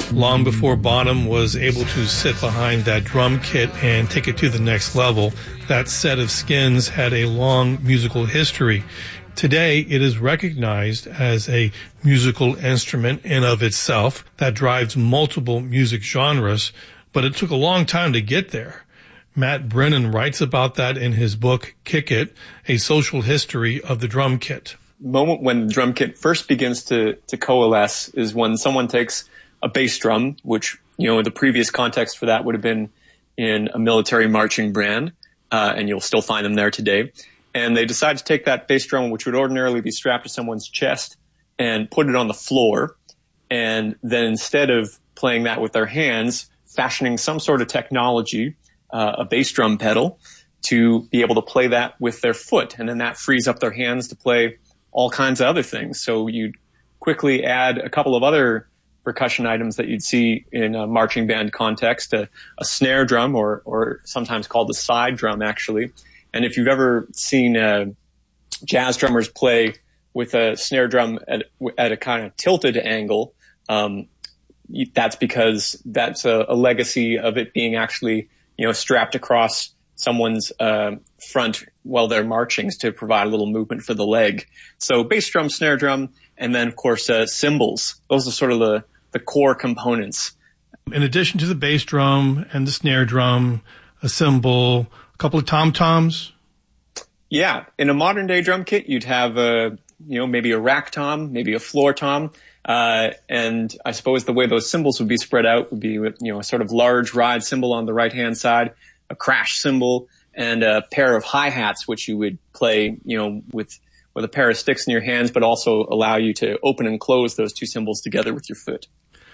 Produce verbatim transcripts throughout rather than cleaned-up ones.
long before Bonham was able to sit behind that drum kit and take it to the next level. That set of skins had a long musical history. Today, it is recognized as a musical instrument in of itself that drives multiple music genres, but it took a long time to get there. Matt Brennan writes about that in his book, Kick It, A Social History of the Drum Kit. The moment when the drum kit first begins to, to coalesce is when someone takes a bass drum, which, you know, the previous context for that would have been in a military marching band, uh, and you'll still find them there today. And they decide to take that bass drum, which would ordinarily be strapped to someone's chest, and put it on the floor. And then instead of playing that with their hands, fashioning some sort of technology, uh, a bass drum pedal, to be able to play that with their foot. And then that frees up their hands to play all kinds of other things. So you'd quickly add a couple of other percussion items that you'd see in a marching band context, a, a snare drum, or, or sometimes called the side drum, actually. And if you've ever seen uh, jazz drummers play with a snare drum at, at a kind of tilted angle, um, that's because that's a, a legacy of it being actually, you know, strapped across someone's uh, front while they're marching to provide a little movement for the leg. So bass drum, snare drum, and then, of course, uh, cymbals. Those are sort of the, the core components. In addition to the bass drum and the snare drum, a cymbal, a couple of tom-toms? Yeah. In a modern-day drum kit, you'd have, a, you know, maybe a rack tom, maybe a floor tom. Uh, and I suppose the way those cymbals would be spread out would be with, you know, a sort of large ride cymbal on the right-hand side, a crash cymbal, and a pair of hi-hats, which you would play, you know, with, with a pair of sticks in your hands, but also allow you to open and close those two cymbals together with your foot.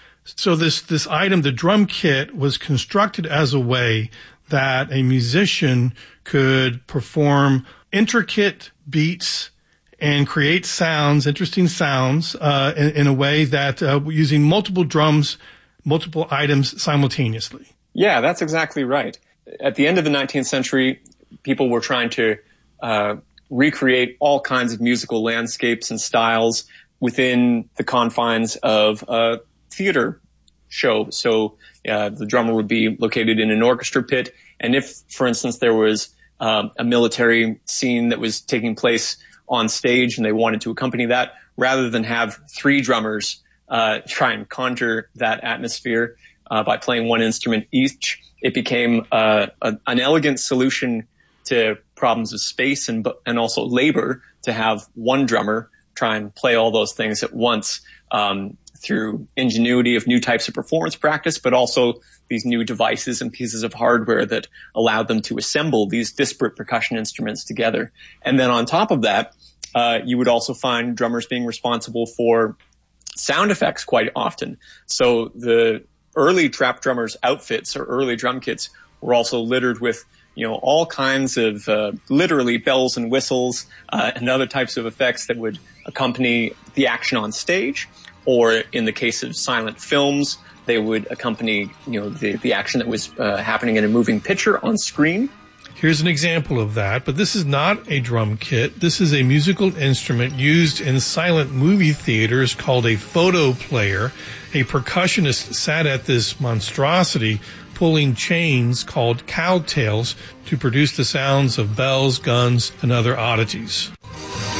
So this, this item, the drum kit, was constructed as a way that a musician could perform intricate beats and create sounds, interesting sounds, uh, in, in a way that, uh, using multiple drums, multiple items simultaneously. Yeah, that's exactly right. At the end of the nineteenth century, people were trying to, uh, recreate all kinds of musical landscapes and styles within the confines of a theater show. So uh, the drummer would be located in an orchestra pit. And if, for instance, there was um, a military scene that was taking place on stage and they wanted to accompany that, rather than have three drummers uh, try and conjure that atmosphere uh, by playing one instrument each, it became uh, a, an elegant solution to problems of space and and also labor to have one drummer try and play all those things at once, um, through ingenuity of new types of performance practice, but also these new devices and pieces of hardware that allowed them to assemble these disparate percussion instruments together. And then on top of that, uh, you would also find drummers being responsible for sound effects quite often. So the early trap drummers' outfits or early drum kits were also littered with, you know, all kinds of uh, literally bells and whistles uh, and other types of effects that would accompany the action on stage. Or in the case of silent films, they would accompany, you know, the, the action that was uh, happening in a moving picture on screen. Here's an example of that, but this is not a drum kit. This is a musical instrument used in silent movie theaters called a photo player. A percussionist sat at this monstrosity pulling chains called cowtails to produce the sounds of bells, guns, and other oddities.